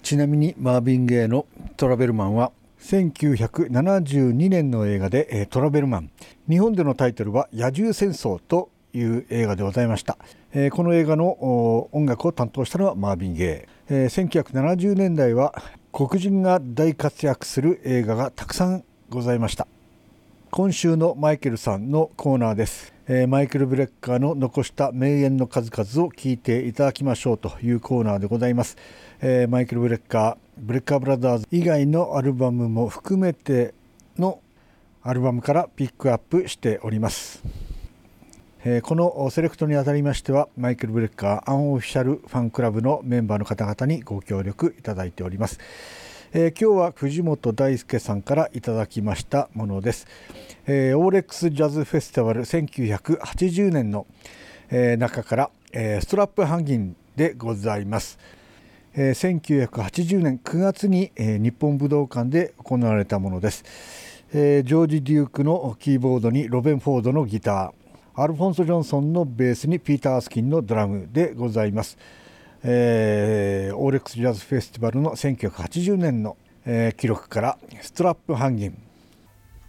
ちなみにマーヴィン・ゲイのトラベルマンは1972年の映画でトラベルマン、日本でのタイトルは野獣戦争という映画でございました。この映画の音楽を担当したのはマーヴィン・ゲイ。1970年代は黒人が大活躍する映画がたくさんございました。今週のマイケルさんのコーナーです。マイケル・ブレッカーの残した名言の数々を聞いていただきましょうというコーナーでございます。マイケル・ブレッカーブラザーズ以外のアルバムも含めてのアルバムからピックアップしております。このセレクトにあたりましてはマイケル・ブレッカーアンオフィシャルファンクラブのメンバーの方々にご協力いただいております。今日は藤本大輔さんからいただきましたものです。オーレックスジャズフェスティバル1980年の、中から、ストラップハンギンでございます。1980年9月に、日本武道館で行われたものです。ジョージ・デュークのキーボードにロベン・フォードのギター、アルフォンソ・ジョンソンのベースにピーター・アスキンのドラムでございます。オーレックスジャズフェスティバルの1980年の、記録からストラップハンギン